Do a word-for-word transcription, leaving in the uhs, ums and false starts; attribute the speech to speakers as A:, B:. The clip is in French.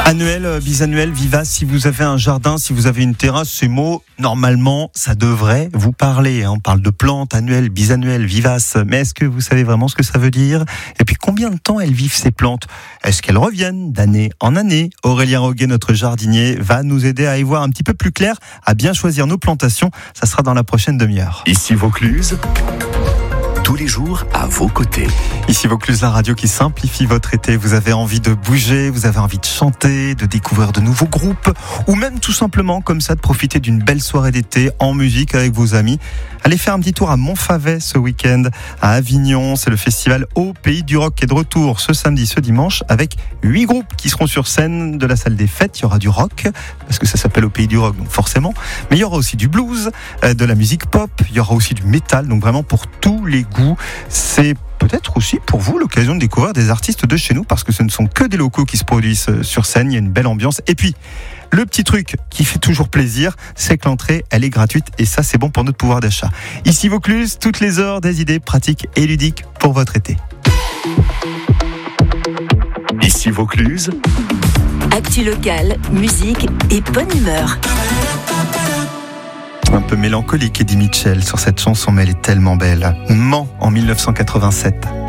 A: Annuel, bisannuel, vivace, si vous avez un jardin, si vous avez une terrasse, ces mots, normalement, ça devrait vous parler. On parle de plantes, annuelles, bisannuelles, vivaces. Mais est-ce que vous savez vraiment ce que ça veut dire ? Et puis, combien de temps elles vivent, ces plantes ? Est-ce qu'elles reviennent d'année en année ? Aurélien Roguet, notre jardinier, va nous aider à y voir un petit peu plus clair, à bien choisir nos plantations. Ça sera dans la prochaine demi-heure.
B: Ici Vaucluse, tous les jours à vos côtés.
A: Ici Vaucluse, la radio qui simplifie votre été. Vous avez envie de bouger, vous avez envie de chanter, de découvrir de nouveaux groupes, ou même tout simplement comme ça de profiter d'une belle soirée d'été en musique avec vos amis. Allez faire un petit tour à Montfavet ce week-end, à Avignon. C'est le festival Au Pays du Rock qui est de retour ce samedi, ce dimanche, avec huit groupes qui seront sur scène de la salle des fêtes. Il y aura du rock, parce que ça s'appelle Au Pays du Rock, donc forcément. Mais il y aura aussi du blues, de la musique pop, il y aura aussi du métal, donc vraiment pour tous les goûts. C'est peut-être aussi pour vous l'occasion de découvrir des artistes de chez nous, parce que ce ne sont que des locaux qui se produisent sur scène. Il y a une belle ambiance. Et puis, le petit truc qui fait toujours plaisir, c'est que l'entrée, elle est gratuite, et ça, c'est bon pour notre pouvoir d'achat. Ici Vaucluse, toutes les heures, des idées pratiques et ludiques pour votre été.
B: Ici Vaucluse,
C: actu locale, musique et bonne humeur.
A: Un peu mélancolique, Eddie Mitchell, sur cette chanson, mais elle est tellement belle. Mans en mille neuf cent quatre-vingt-sept.